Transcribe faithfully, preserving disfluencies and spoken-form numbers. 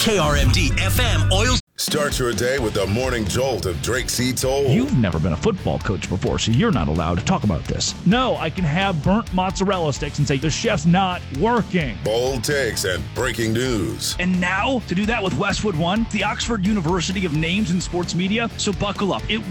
K R M D F M Oil. Start your day with the morning jolt of Drake C. Toll. You've never been a football coach before, so you're not allowed to talk about this. No, I can have burnt mozzarella sticks and say the chef's not working. Bold takes and breaking news. And now, to do that with Westwood One, the Oxford University of Names in Sports Media, so buckle up. It